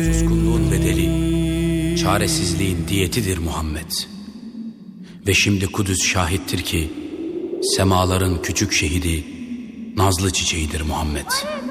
Suskunluğun bedeli, çaresizliğin diyetidir Muhammed. Ve şimdi Kudüs şahittir ki, semaların küçük şehidi, nazlı çiçeğidir Muhammed.